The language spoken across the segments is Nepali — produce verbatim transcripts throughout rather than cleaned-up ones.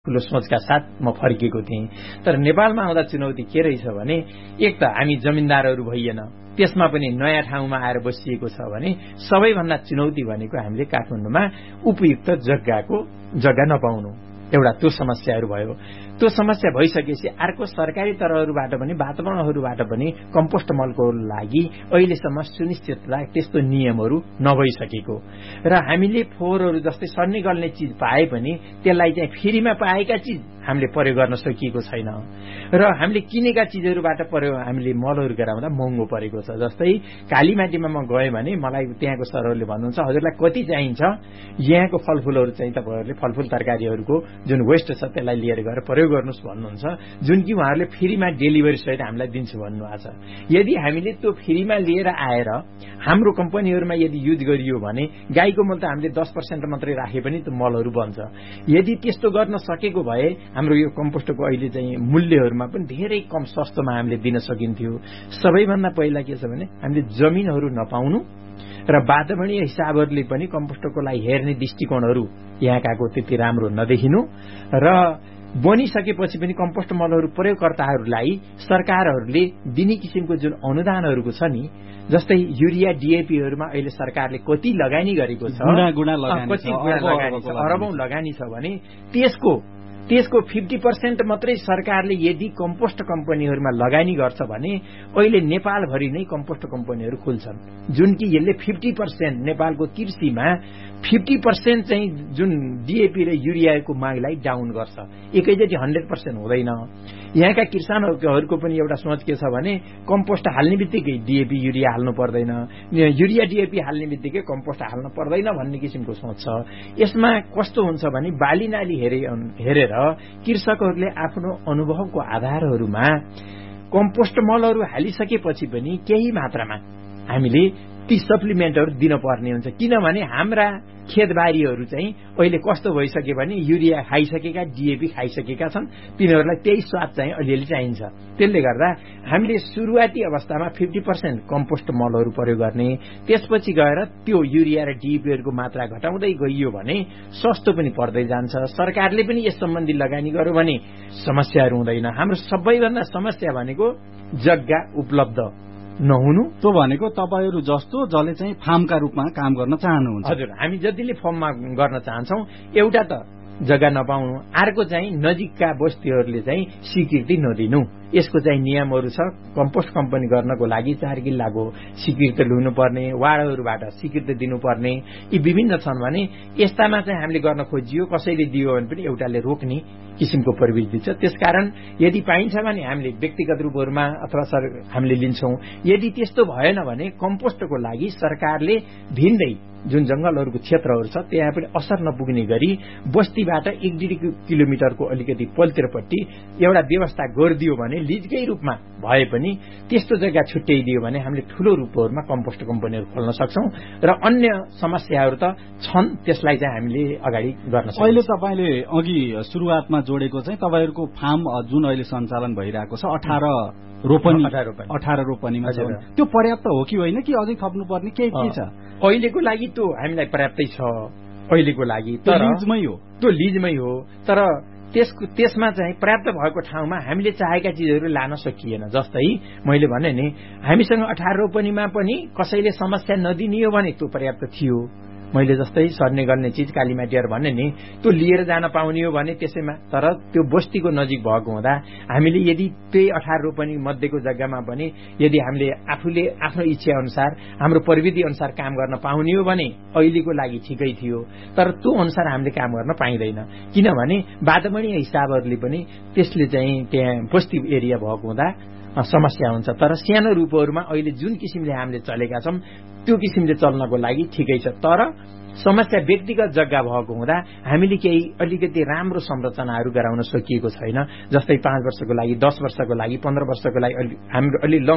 ठूलो सोचका साथ म फर्किएको थिएँ। तर नेपालमा आउँदा चुनौती के रहेछ भने एक त हामी जमिनदारहरू भइएन, त्यसमा पनि नयाँ ठाउँमा आएर बसिएको छ भने सबैभन्दा चुनौती भनेको हामीले काठमाडौँमा उपयुक्त जग्गाको जग्गा नपाउनु, एउटा त्यो समस्याहरू भयो। त्यो समस्या भइसकेपछि अर्को सरकारी तरहरुबाट पनि वातावरणहरूबाट पनि कम्पोस्ट मलको लागि अहिलेसम्म सुनिश्चितता त्यस्तो नियमहरू नभइसकेको र हामीले फोहोरहरू जस्तै सर्ने गल्ने चीज पाए पनि त्यसलाई चाहिँ फ्रीमा पाएका चीज हामीले प्रयोग गर्न सकिएको छैन र हामीले किनेका चीजहरूबाट प्रयोग हामीले मलहरू गराउँदा महँगो परेको छ। जस्तै कालीमाटीमा म गएँ भने मलाई त्यहाँको सरहरूले भन्नुहुन्छ हजुरलाई कति चाहिन्छ, यहाँको फलफुलहरू चाहिँ तपाईहरुले फलफुल तरकारीहरूको जुन वेस्ट छ त्यसलाई लिएर गएर प्रयोग गर्नुस् भन्नुहुन्छ, जुन कि उहाँहरूले फ्रीमा डेलिभरी सहित हामीलाई दिन्छु भन्नुभएको छ। यदि हामीले त्यो फ्रीमा लिएर आएर हाम्रो कम्पनीहरूमा यदि युज गरियो भने गाईको मल त हामीले दस पर्सेन्ट मात्रै राखे पनि त्यो मलहरू बन्छ। यदि त्यस्तो गर्न सकेको भए हाम्रो यो कम्पोस्टको अहिले चाहिँ मूल्यहरूमा पनि धेरै कम सस्तोमा हामीले दिन सकिन्थ्यो। सबैभन्दा पहिला के छ भने हामीले जमिनहरू नपाउनु र वातावरणीय हिसाबहरूले पनि कम्पोस्टको लागि हेर्ने दृष्टिकोणहरू यहाँकाको त्यति राम्रो नदेखिनु र बनिसकेपछि पनि कम्पोस्ट मलहरू प्रयोगकर्ताहरूलाई सरकारहरूले दिने किसिमको जुन अनुदानहरूको छ नि, जस्तै युरिया डीएपीहरूमा अहिले सरकारले कति लगानी गरेको छ, गुणा गुणा लगानी कति गुणा लगानी छ, अरबौं लगानी छ भने त्यसको त्यसको फिफ्टी पर्सेन्ट मात्रै सरकारले यदि कम्पोस्ट कम्पनीहरूमा लगानी गर्छ भने अहिले नेपालभरि नै कम्पोस्ट कम्पनीहरू खुल्छन्, जुन कि यसले फिफ्टी पर्सेन्ट नेपालको कृषिमा फिफ्टी पर्सेन्ट चाहिँ जुन डीएपी र युरियाको मागलाई डाउन गर्छ। एकैचोटि हन्ड्रेड पर्सेन्ट हुँदैन। यहाँका किसानहरूको पनि एउटा सोच के छ भने कम्पोस्ट हाल्ने बित्तिकै डीएपी युरिया हाल्नु पर्दैन, युरिया डीएपी हाल्ने बित्तिकै कम्पोस्ट हाल्नु पर्दैन भन्ने किसिमको सोच छ। यसमा कस्तो हुन्छ भने बाली नाली हेरे हेरेर कृषकहरूले आफ्नो अनुभवको आधारहरूमा कम्पोस्ट मलहरू हालिसकेपछि पनि केही मात्रामा हामीले ती सप्लिमेन्टहरू दिनुपर्ने हुन्छ, किनभने हाम्रा खेतबारीहरू चाहिँ अहिले कस्तो भइसक्यो भने युरिया खाइसकेका डीएपी खाइसकेका छन्, तिनीहरूलाई त्यही स्वाद चाहिँ अलिअलि चाहिन्छ। त्यसले गर्दा हामीले सुरुवाती अवस्थामा फिफ्टी पर्सेन्ट कम्पोस्ट मलहरू प्रयोग गर्ने, त्यसपछि गएर त्यो युरिया र डीएपीहरूको मात्रा घटाउँदै गइयो भने सस्तो पनि पर्दै जान्छ। सरकारले पनि यस सम्बन्धी लगानी गर्यो भने समस्याहरू हुँदैन। हाम्रो सबैभन्दा समस्या भनेको जग्गा उपलब्ध नहुनु। त्यो भनेको तपाईहरु जस्तो जसले चाहिँ फार्मका रूपमा काम गर्न चाहनुहुन्छ। हजुर, हामी जतिले फर्ममा गर्न चाहन्छौं एउटा त जग्गा नपाउनु, अर्को चाहिँ नजिकका बस्तीहरूले चाहिँ स्वीकृति नदिनु। यसको चाहिँ नियमहरू छ। कम्पोस्ट कम्पनी गर्नको लागि चार किल्लाको स्वीकृति लिनुपर्ने, वार्डहरूबाट स्वीकृति दिनुपर्ने, यी विभिन्न छन् भने यस्तामा चाहिँ हामीले गर्न खोजियो, कसैले दियो भने पनि एउटाले रोक्ने किसिमको प्रवृत्ति छ। त्यसकारण यदि पाइन्छ भने हामीले व्यक्तिगत रूपहरूमा अथवा सर हामीले लिन्छौं। यदि त्यस्तो भएन भने कम्पोस्टको लागि सरकारले भिन्दै जुन जंगलहरूको क्षेत्रहरू छ त्यहाँ पनि असर नपुग्ने गरी बस्तीबाट एक डेढ किलोमिटरको अलिकति पल्तिरपट्टि एउटा व्यवस्था गरिदियो भने लिजकै रूपमा भए पनि त्यस्तो जग्गा छुट्याइदियो भने हामीले ठूलो रूपहरूमा कम्पोस्ट कम्पनीहरू खोल्न सक्छौं र अन्य समस्याहरू त छन्, त्यसलाई चाहिँ हामीले अगाडि गर्न सक्छौं। अहिले तपाईले अघि सुरुवातमा जोडेको चाहिँ तपाईहरुको फार्म जुन अहिले सञ्चालन भइरहेको छ अठार रोपनी अठार रोपनीमा छ, त्यो पर्याप्त हो कि होइन कि अझै थप्नुपर्ने केही के छ? अहिलेको लागि त्यो हामीलाई पर्याप्तै छ अहिलेको लागि, तर लिजमै हो, त्यो लिजमै हो। तर त्यसको त्यसमा चाहिँ पर्याप्त भएको ठाउँमा हामीले चाहेका चीजहरू लान सकिएन। जस्तै मैले भने नि हामीसँग अठार रोपनीमा पनि कसैले समस्या नदिने हो भने त्यो पर्याप्त थियो। मैले जस्तै सर्ने गर्ने चीज कालीमाटीहरू भने नि त्यो लिएर जान पाउने हो भने त्यसैमा, तर त्यो बस्तीको नजिक भएको हुँदा हामीले यदि त्यही अठार रोपनी मध्येको जग्गामा पनि यदि हामीले आफूले आफ्नो इच्छा अनुसार हाम्रो प्रविधि अनुसार काम गर्न पाउने हो भने अहिलेको लागि ठिकै थियो। तर त्यो अनुसार हामीले काम गर्न पाइँदैन, किनभने वातावरणीय हिसाबहरूले पनि त्यसले चाहिँ त्यहाँ बस्ती एरिया भएको हुँदा समस्या हुन्छ। तर सानो रूपहरूमा अहिले जुन किसिमले हामीले चलेका छौं त्यो किसिमले चल्नको लागि ठिकै छ। तर समस्या व्यक्तिगत जग्गा भएको हुँदा हामीले केही अलिकति राम्रो संरचनाहरू गराउन सकिएको छैन। जस्तै पाँच वर्षको लागि, दस वर्षको लागि, पन्ध्र वर्षको लागि हाम्रो अलि लङ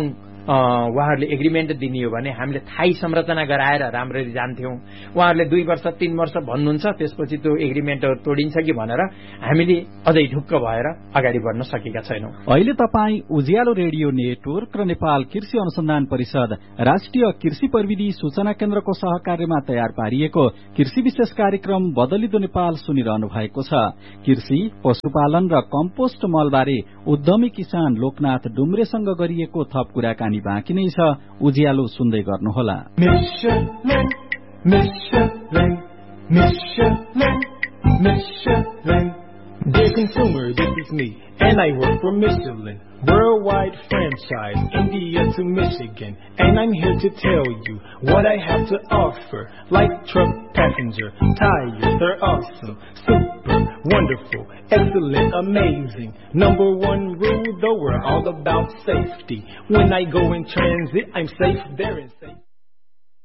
उहाँहरूले एग्रिमेन्ट दिने हो भने हामीले थाई संरचना गराएर राम्ररी जान्थ्यौं। उहाँहरूले दुई वर्ष तीन वर्ष भन्नुहुन्छ, त्यसपछि त्यो एग्रिमेन्टहरू तोडिन्छ कि भनेर हामीले अझै ढुक्क भएर अगाडि बढ्न सकेका छैनौं। अहिले तपाईँ उज्यालो रेडियो नेटवर्क र नेपाल कृषि अनुसन्धान परिषद राष्ट्रिय कृषि प्रविधि सूचना केन्द्रको सहकार्यमा तयार पारिएको कृषि विशेष कार्यक्रम बदलिदो नेपाल सुनिरहनु भएको छ। कृषि, पशुपालन र कम्पोस्ट मलबारे उद्यमी किसान लोकनाथ डुम्रेसँग गरिएको थप कुराकानी बाँकी नै छ। उज्यालो सुन्दै गर्नुहोला। Michelin, Michelin, Michelin, Michelin. Dear consumer, this is me, and I work for Michelin. Worldwide franchise, India to Michigan. And I'm here to tell you what I have to offer. Light truck passenger, tires, they're awesome. Super, wonderful, excellent, amazing. Number one rule, though, we're all about safety. When I go in transit, I'm safe there and safe.